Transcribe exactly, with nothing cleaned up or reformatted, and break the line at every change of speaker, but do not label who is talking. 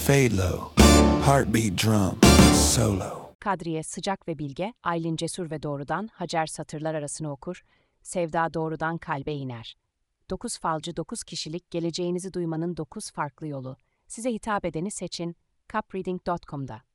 fade low, heartbeat drum, solo.
Kadriye sıcak ve bilge, Aylin cesur ve doğrudan, Hacer satırlar arasını okur, Sevda doğrudan kalbe iner. Dokuz falcı, dokuz kişilik, geleceğinizi duymanın dokuz farklı yolu. Size hitap edeni seçin, cupreading nokta com'da.